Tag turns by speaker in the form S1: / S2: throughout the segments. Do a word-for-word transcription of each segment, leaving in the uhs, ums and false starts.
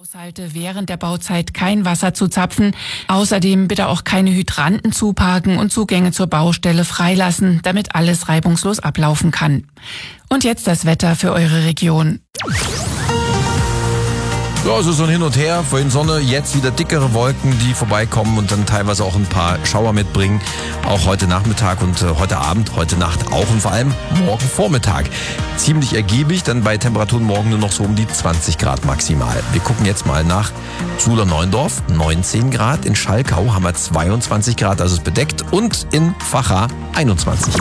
S1: Haushalte während der Bauzeit kein Wasser zu zapfen. Außerdem bitte auch keine Hydranten zuparken und Zugänge zur Baustelle freilassen, damit alles reibungslos ablaufen kann. Und jetzt das Wetter für eure Region.
S2: Ja, es ist so ein Hin und Her. Vorhin Sonne, jetzt wieder dickere Wolken, die vorbeikommen und dann teilweise auch ein paar Schauer mitbringen. Auch heute Nachmittag und äh, heute Abend, heute Nacht auch und vor allem morgen Vormittag. Ziemlich ergiebig, dann bei Temperaturen morgen nur noch so um die zwanzig Grad maximal. Wir gucken jetzt mal nach Suhler-Neuendorf, neunzehn Grad. In Schalkau haben wir zweiundzwanzig Grad, also ist bedeckt. Und in Vacha einundzwanzig.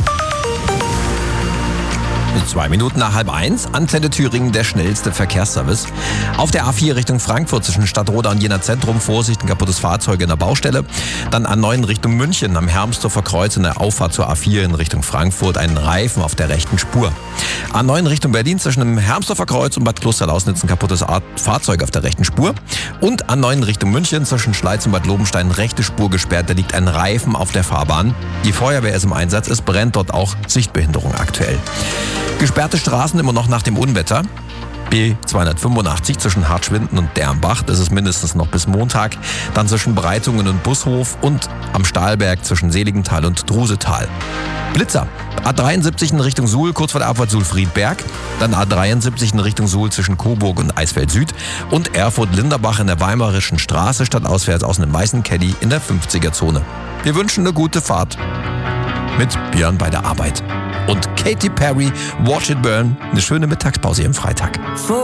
S2: Zwei Minuten nach halb eins, Antenne Thüringen, der schnellste Verkehrsservice. Auf der A vier Richtung Frankfurt zwischen Stadtroda und Jena Zentrum, Vorsicht, ein kaputtes Fahrzeug in der Baustelle. Dann A neun Richtung München, am Hermsdorfer Kreuz in der Auffahrt zur A vier in Richtung Frankfurt, einen Reifen auf der rechten Spur. A neun Richtung Berlin zwischen dem Hermsdorfer Kreuz und Bad Klosterlausnitz, ein kaputtes Fahrzeug auf der rechten Spur. Und A neun Richtung München zwischen Schleiz und Bad Lobenstein, rechte Spur gesperrt, da liegt ein Reifen auf der Fahrbahn. Die Feuerwehr ist im Einsatz, es brennt dort auch, Sichtbehinderung aktuell. Gesperrte Straßen immer noch nach dem Unwetter. B zweihundertfünfundachtzig zwischen Hartschwinden und Dermbach, das ist mindestens noch bis Montag. Dann zwischen Breitungen und Bushof und am Stahlberg zwischen Seligenthal und Drusetal. Blitzer. A dreiundsiebzig in Richtung Suhl, kurz vor der Abfahrt Suhl-Friedberg. Dann A dreiundsiebzig in Richtung Suhl zwischen Coburg und Eisfeld Süd. Und Erfurt-Linderbach in der Weimarischen Straße stadtauswärts aus einem weißen Caddy in der fünfziger-Zone. Wir wünschen eine gute Fahrt. Mit Björn bei der Arbeit. Und Katy Perry, Watch It Burn, eine schöne Mittagspause am Freitag.